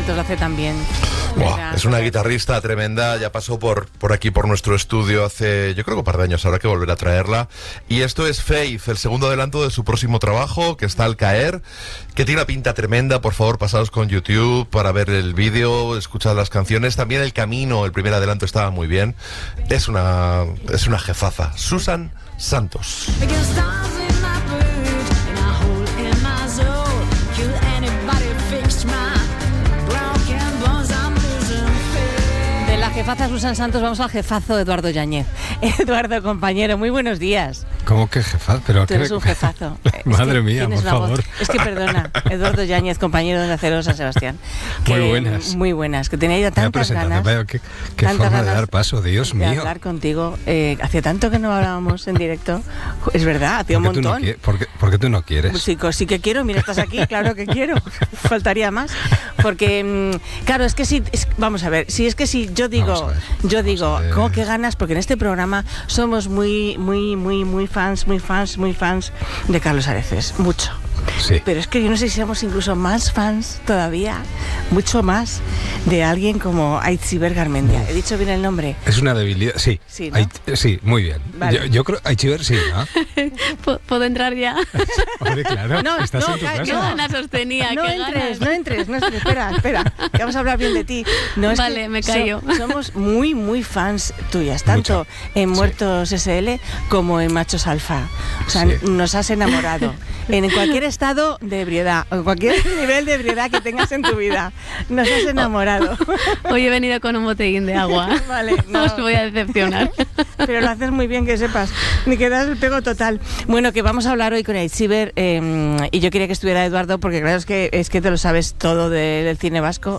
Santos lo hace tan bien. Es una guitarrista tremenda, ya pasó por aquí, por nuestro estudio hace, yo creo que un par de años, habrá que volver a traerla. Y esto es Faith, el segundo adelanto de su próximo trabajo, que está al caer, que tiene una pinta tremenda. Por favor, pasaos con YouTube para ver el vídeo, escuchad las canciones. También El Camino, el primer adelanto, estaba muy bien. Es una jefaza. Susan Santos. Jefaza Susan Santos, vamos al jefazo Eduardo Yáñez. Eduardo, compañero, muy buenos días. ¿Cómo que jefazo? Pero tú eres un jefazo. Madre mía, por favor. Es que perdona, Eduardo Yáñez, compañero de Acero San Sebastián. Muy buenas. Muy buenas, que tenía ya tantas ganas. Qué forma de dar paso, Dios mío. De hablar contigo. Hacía tanto que no hablábamos en directo. Es verdad, hacía un montón. ¿Por qué tú no quieres? Sí que quiero, mira, estás aquí, claro que quiero. Faltaría más. Porque, claro, es que si, vamos a ver, si es que si yo digo, ¿cómo que ganas? Porque en este programa somos muy fans de Carlos Areces, mucho. Sí. Pero es que yo no sé si somos incluso más fans todavía, mucho más, de alguien como Aitziber Garmendia. ¿He dicho bien el nombre? Es una debilidad, sí. Sí, ¿no? Sí, muy bien. Vale. Yo creo, Aitziber, sí, ¿no? ¿Puedo entrar ya? Hombre, claro, estás en tu casa. Qué ganas sostenía, no entres, espera, que vamos a hablar bien de ti. No, vale, me callo. Somos muy fans tuyas, tanto mucho. En Muertos SL como en Machos Alfa. O sea, nos has enamorado. En cualquier estado de ebriedad, o cualquier nivel de ebriedad que tengas en tu vida, nos has enamorado. Hoy he venido con un botellín de agua. Vale, no os voy a decepcionar. Pero lo haces muy bien, que sepas. Ni que das el pego total. Bueno, que vamos a hablar hoy con Aitziber, y yo quería que estuviera Eduardo, porque claro, es que te lo sabes todo del cine vasco,